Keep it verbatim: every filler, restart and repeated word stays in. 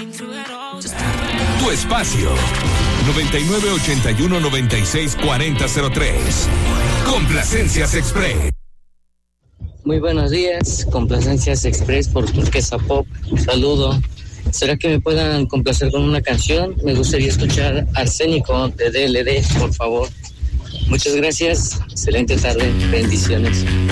Tu espacio. noventa y nueve ochenta y uno noventa y seis cuarenta cero tres. Complacencias Express. Muy buenos días, Complacencias Express por Turquesa Pop. Un saludo. ¿Será que me puedan complacer con una canción? Me gustaría escuchar Arsénico de D L D, por favor. Muchas gracias. Excelente tarde. Bendiciones.